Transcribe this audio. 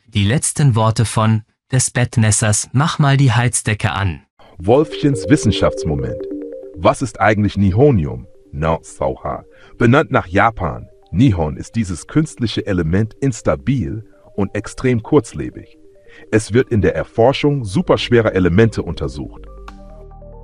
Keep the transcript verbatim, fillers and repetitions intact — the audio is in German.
Die letzten Worte von des Bettmessers, mach mal die Heizdecke an. Wolfchens Wissenschaftsmoment. Was ist eigentlich Nihonium? No, Sauha. Benannt nach Japan. Nihon ist dieses künstliche Element instabil und extrem kurzlebig. Es wird in der Erforschung superschwerer Elemente untersucht.